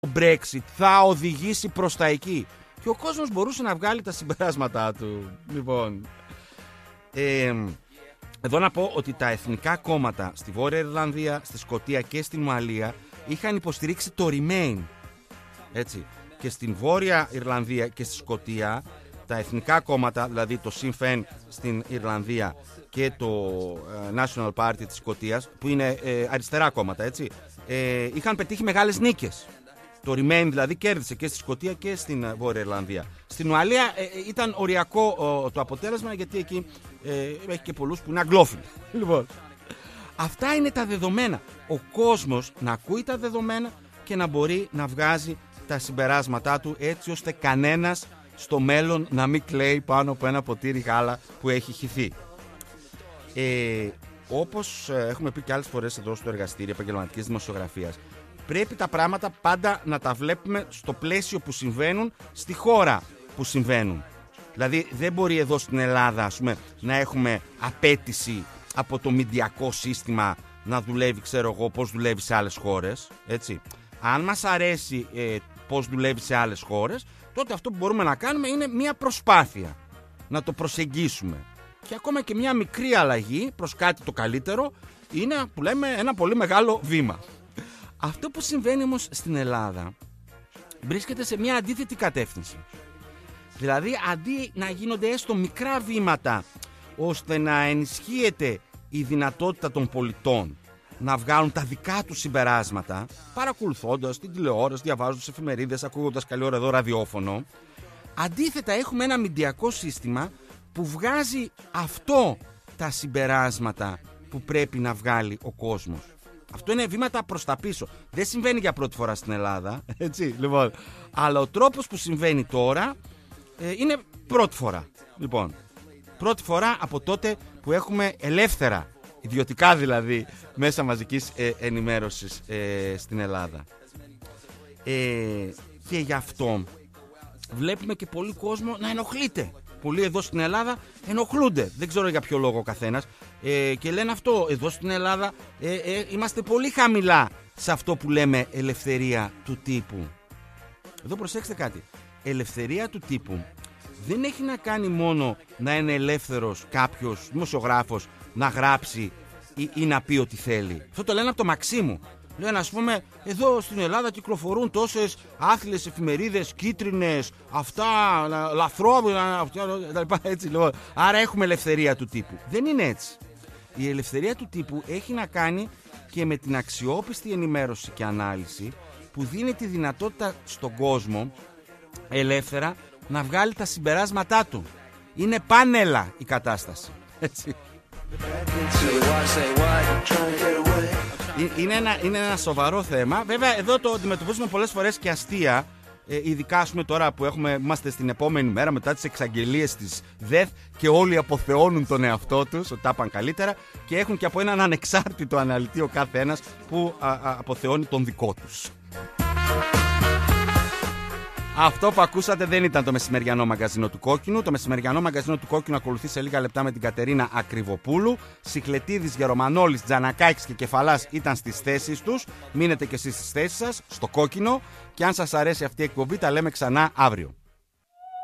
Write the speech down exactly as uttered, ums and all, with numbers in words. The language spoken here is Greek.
Brexit θα οδηγήσει προς τα εκεί. Και ο κόσμος μπορούσε να βγάλει τα συμπεράσματά του. Λοιπόν, ε, εδώ να πω ότι τα εθνικά κόμματα στη Βόρεια Ιρλανδία, στη Σκωτία και στην Ουαλία είχαν υποστηρίξει το Remain. Έτσι. Και στην Βόρεια Ιρλανδία και στη Σκωτία τα εθνικά κόμματα, δηλαδή το Sinn Féin στην Ιρλανδία και το National Party της Σκωτίας, που είναι ε, αριστερά κόμματα, έτσι, ε, είχαν πετύχει μεγάλες νίκες. Το Remain δηλαδή κέρδισε και στη Σκωτία και στην Βόρεια Ιρλανδία. Στην Ουαλία ε, ήταν οριακό ο, το αποτέλεσμα, γιατί εκεί ε, έχει και πολλούς που είναι αγγλόφιλοι. Λοιπόν, αυτά είναι τα δεδομένα. Ο κόσμος να ακούει τα δεδομένα και να μπορεί να βγάζει τα συμπεράσματά του, έτσι ώστε κανένας στο μέλλον να μην κλαίει πάνω από ένα ποτήρι γάλα που έχει χυθεί. Ε, όπως έχουμε πει και άλλες φορές εδώ στο εργαστήριο επαγγελματικής δημοσιογραφίας, πρέπει τα πράγματα πάντα να τα βλέπουμε στο πλαίσιο που συμβαίνουν, στη χώρα που συμβαίνουν. Δηλαδή δεν μπορεί εδώ στην Ελλάδα, ας πούμε, να έχουμε απέτηση από το μηντιακό σύστημα να δουλεύει, ξέρω εγώ, πώς δουλεύει σε άλλες χώρες, έτσι. Αν μας αρέσει ε, πώς δουλεύει σε άλλες χώρες, τότε αυτό που μπορούμε να κάνουμε είναι μια προσπάθεια να το προσεγγίσουμε. Και ακόμα και μια μικρή αλλαγή προς κάτι το καλύτερο είναι, που λέμε, ένα πολύ μεγάλο βήμα. Αυτό που συμβαίνει όμως στην Ελλάδα βρίσκεται σε μια αντίθετη κατεύθυνση. Δηλαδή, αντί να γίνονται έστω μικρά βήματα ώστε να ενισχύεται η δυνατότητα των πολιτών να βγάλουν τα δικά τους συμπεράσματα, παρακολουθώντας την τηλεόραση, διαβάζοντας εφημερίδες, ακούγοντας καλή ώρα εδώ ραδιόφωνο, αντίθετα έχουμε ένα μηντιακό σύστημα που βγάζει αυτό τα συμπεράσματα που πρέπει να βγάλει ο κόσμος. Αυτό είναι βήματα προς τα πίσω. Δεν συμβαίνει για πρώτη φορά στην Ελλάδα, έτσι, λοιπόν. Αλλά ο τρόπος που συμβαίνει τώρα ε, είναι πρώτη φορά. Λοιπόν, πρώτη φορά από τότε που έχουμε ελεύθερα, ιδιωτικά δηλαδή, μέσα μαζικής ε, ενημέρωσης ε, στην Ελλάδα. Ε, και γι' αυτό βλέπουμε και πολύ κόσμο να ενοχλείται. Πολλοί εδώ στην Ελλάδα ενοχλούνται. Δεν ξέρω για ποιο λόγο ο καθένας. Ε, και λένε αυτό, εδώ στην Ελλάδα ε, ε, είμαστε πολύ χαμηλά σε αυτό που λέμε ελευθερία του τύπου. Εδώ προσέξτε κάτι. Ελευθερία του τύπου δεν έχει να κάνει μόνο να είναι ελεύθερος κάποιος δημοσιογράφος να γράψει ή, ή να πει ό,τι θέλει. Αυτό το λένε από το Μαξίμου. Λένε, ας πούμε, εδώ στην Ελλάδα κυκλοφορούν τόσες άθλιες εφημερίδες, κίτρινες, αυτά, λαθρόμυνα, έτσι λοιπόν. Άρα έχουμε ελευθερία του τύπου. Δεν είναι έτσι. Η ελευθερία του τύπου έχει να κάνει και με την αξιόπιστη ενημέρωση και ανάλυση που δίνει τη δυνατότητα στον κόσμο ελεύθερα να βγάλει τα συμπεράσματά του. Είναι πάνελα η κατάσταση. Έτσι. Είναι ένα, είναι ένα σοβαρό θέμα. Βέβαια εδώ το αντιμετωπίζουμε πολλές φορές και αστεία. ε, Ειδικά ας πούμε τώρα που έχουμε, είμαστε στην επόμενη μέρα μετά τις εξαγγελίες της ΔΕΘ και όλοι αποθεώνουν τον εαυτό τους ότι τα πάνε καλύτερα και έχουν και από έναν ανεξάρτητο αναλυτή ο κάθε ένας που α, α, αποθεώνει τον δικό τους. Αυτό που ακούσατε δεν ήταν το μεσημεριανό μαγκαζίνο του Κόκκινου. Το μεσημεριανό μαγκαζίνο του Κόκκινου ακολουθεί σε λίγα λεπτά με την Κατερίνα Ακριβοπούλου. Σιχλετίδης, Γερομανόλης, Τζανακάκης και Κεφαλάς ήταν στις θέσεις τους. Μείνετε και εσείς στις θέσεις σας, στο Κόκκινο. Και αν σας αρέσει αυτή η εκπομπή, τα λέμε ξανά αύριο.